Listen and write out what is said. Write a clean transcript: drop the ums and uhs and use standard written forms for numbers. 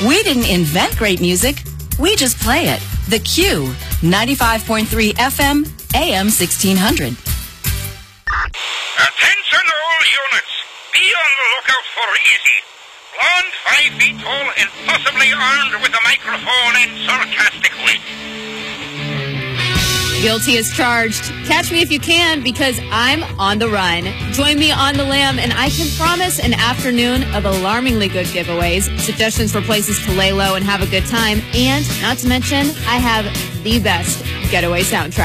We didn't invent great music. We just play it. The Q, 95.3 FM, AM 1600. Attention all units. Be on the lookout for Easy. Blonde, 5 feet tall, and possibly armed with a microphone and sarcastic wit. Guilty as charged. Catch me if you can, because I'm on the run. Join me on the lam, and I can promise an afternoon of alarmingly good giveaways, suggestions for places to lay low and have a good time, and not to mention, I have the best getaway soundtrack.